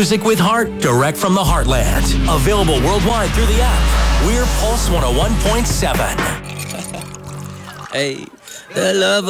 Music with heart, direct from the heartland. Available worldwide through the app. We're Pulse 101.7. Hey, the love